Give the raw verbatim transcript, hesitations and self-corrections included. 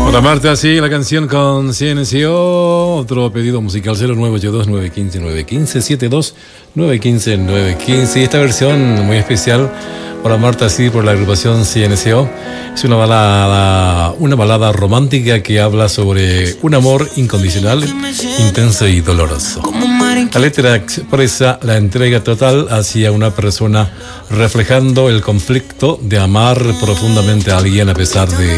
Para Marta, sí, la canción con C N C O. Otro pedido musical: cero nueve ocho dos nueve uno cinco nueve uno cinco siete dos nueve uno cinco nueve uno cinco. Y esta versión muy especial para Marta, sí, por la agrupación C N C O. Es una balada, una balada romántica que habla sobre un amor incondicional, intenso y doloroso. La letra expresa la entrega total hacia una persona, reflejando el conflicto de amar profundamente a alguien a pesar de